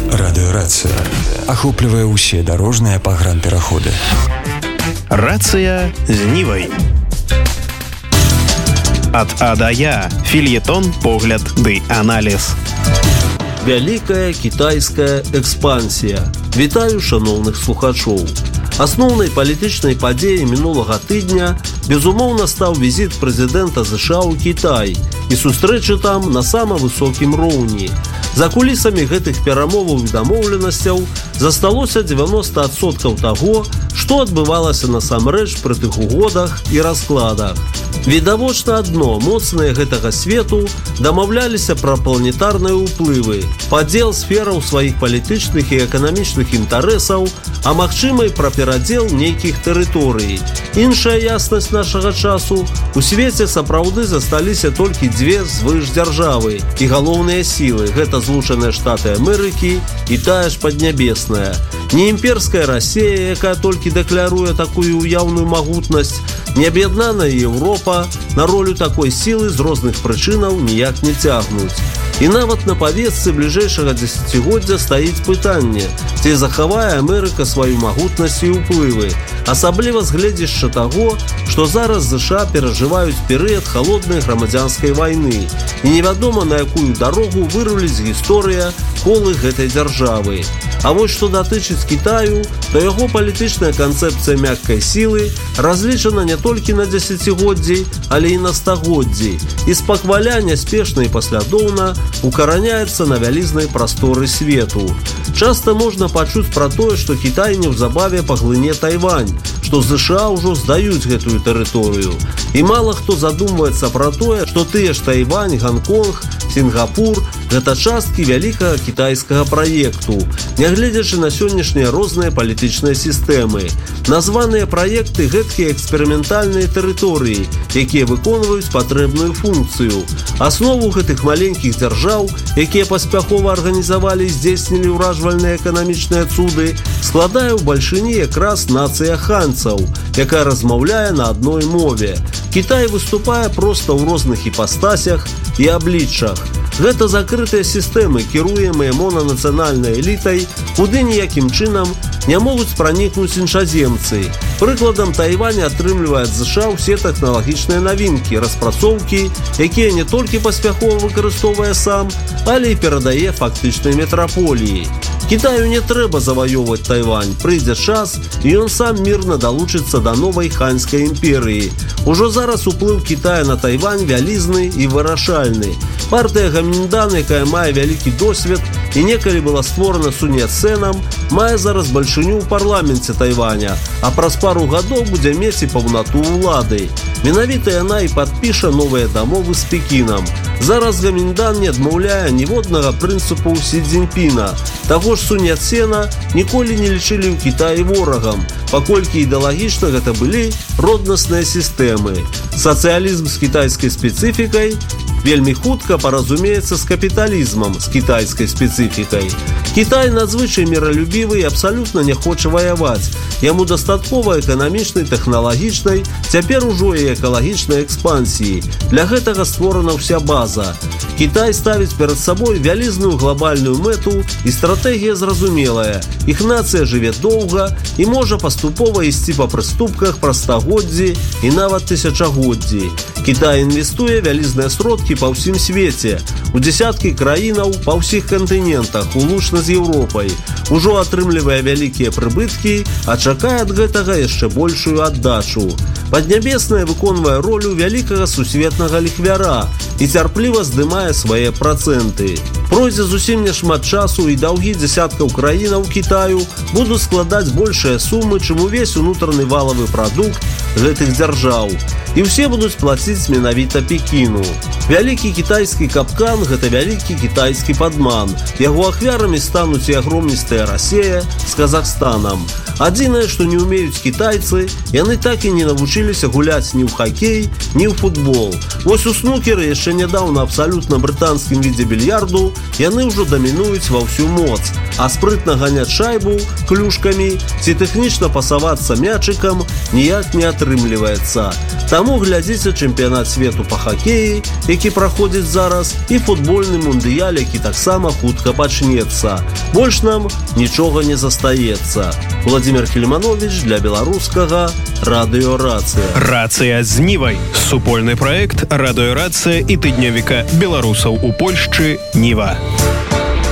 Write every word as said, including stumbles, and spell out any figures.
Радыёрацыя ахоплівае ўсе дарожныя пагранпераходы. Рацыя з Нівай. Ад А да Я. Фельетон, погляд ды аналіз. Вялікая кітайская экспансія. Вітаю шаноўных слухачоў. Асноўнай палітычнай падзеяй мінулага тыдня, безумоўна, стаў візіт прэзідэнта ЗША ў Кітай і сустрэчы там на самым высокім роўні. За кулісамі гэтых перамоваў і дамоўленасцяў засталося дзевяноста адсоткаў таго, што адбывалася насамрэч пры тых угодах і раскладах. Відавочна адно, моцныя гэтага свету дамаўляліся пра планетарныя ўплывы, падзел сфераў сваіх палітычных і эканамічных інтарэсаў, а магчыма і пра перадзел нейкіх тэрыторый. Іншая яснасць нашага часу, у свеце сапраўды засталіся толькі дзве звышдзяржавы і галоўныя сілы, гэта Злучаныя Штаты Амерыкі і тая ж паднябесная. Не імперская Расія, якая толькі дэкляруе такую ўяўную магутнасць, не аб'яднаная Еўропа на ролю такой сілы з розных прычынаў ніяк не цягнуць. І нават на павестцы бліжэйшага дзесяцігоддзя стаіць пытанне, ці захавае Амерыка сваю магутнасць і ўплывы, асабліва з гледзяшча таго, што зараз ЗША перажываюць перыяд халоднай грамадзянскай вайны, і невядома, на якую дарогу выруліць гісторыя колы гэтай дзяржавы. А вось што датычыць Кітаю, то яго палітычная канцэпцыя мяккай сілы разлічана не толькі на дзесяцігоддзі, але і на стагоддзі, і спакваля няспешна і паслядоўна укараняецца на вялізнай прасторы свету. Часта можна пачуць пра тое, што Кітай неўзабаве паглыне Тайвань, што ЗША ўжо здаюць гэтую тэрыторыю. І мала хто задумваецца пра тое, што тыя ж Тайвань, Гонконг, Сінгапур – гэта часткі вялікага кітайскага праекту, нягледзячы на сённяшнія розныя палітычныя сістэмы. Названыя праекты гэткія эксперыментальныя тэрыторыі, якія выконваюць патрэбную функцыю. Аснову гэтых маленькіх дзяржаў, якія паспяхова арганізавалі і здзейснілі ўражвальныя эканамічныя цуды, складае ў бальшыні якраз нацыя ханцаў, якая размаўляе на адной мове. Кітай выступае проста ў розных іпастасях і абліччах. Гэта закрытыя сістэмы, кіруемыя монанацыянальнай элітай, куды ніякім чынам не могуць пранікнуць іншаземцы. Прыкладам, Тайвань атрымлівае ад ЗША ўсе тэхналагічныя навінкі, распрацоўкі, якія не толькі паспяхова выкарыстоўвае сам, але і перадае фактычнай метраполіі. Кітаю не трэба заваёўваць Тайвань, прыйдзе час, і ён сам мірна далучыцца да новай ханьскай імперыі. Ужо зараз уплыў Кітая на Тайвань вялізны і вырашальны. Партыя Гаміндан, якая мае вялікі досвед і некалі была створана Сунь Яцэнам, мае зараз бальшыню ў парламенце Тайваня, а праз пару гадоў будзе мець і паўнату ўлады. Менавіта яна і падпіша новыя дамовы з Пекінам. Зараз Гаміндан не адмаўляе ніводнага прынцыпу Сі Цзіньпіна. Таго ж Сунь Яцэна ніколі не лічылі ў Кітаі ворагам, паколькі ідэалагічна гэта былі роднасныя сістэмы. Сацыялізм з кітайскай спецыфікай вельмі хутка паразумеецца з капіталізмам з кітайскай спецыфікай. Кітай надзвычай міралюбівы і абсалютна не хоча ваяваць. Яму дастаткова эканамічнай, тэхналагічнай, цяпер ужо і экалагічнай экспансіі. Для гэтага створана ўся база. Кітай ставіць перад сабой вялізную глобальную мэту, і стратэгія зразумелая. Іх нацыя жыве доўга і можа паступова ісці па прыступках праз стагоддзі і нават тысячагоддзі. Кітай інвестуе вялізныя сродкі па ўсім свеце, у дзесяткі краінаў па ўсіх кантынентах, улучна з Еўропай. Ужо атрымлівае вялікія прыбыткі, а чакае ад гэтага яшчэ большую аддачу. Паднябесная выконвае ролю вялікага сусветнага ліхвяра і цярпліва здымае свае працэнты. Пройдзе зусім няшмат часу, і даўгі дзесяткаў краінаў Кітаю будуць складаць большыя сумы, чым увесь унутраны валавы прадукт гэтых дзяржаў. І ўсе будуць плаціць менавіта Пекіну. Вялікі кітайскі капкан – гэта вялікі кітайскі падман. Яго ахвярамі стануць і агромністая Расія з Казахстанам. Адзінае, што не ўмеюць кітайцы, яны так і не навучыліся гуляць ні ў хакей, ні ў футбол. Вось у снукеры, яшчэ нядаўна абсалютна брытанскім відзе більярду, яны ўжо дамінуюць ва ўсю моц. А спрытна ганяць шайбу клюшкамі ці тэхнічна пасавацца мячыкам ніяк не атрымліваецца. Таму глядзіце чэмпіянат свету па хакеі, які праходзіць зараз, і футбольны мундыяль, які таксама хутка пачнецца. Больш нам нічога не застаецца. Владимир Хельманович для беларускага радыёрацыя. Рацыя з Нівай. Супольны праект радыёрацыя і тыднёвіка беларусаў у Польшчы Ніва.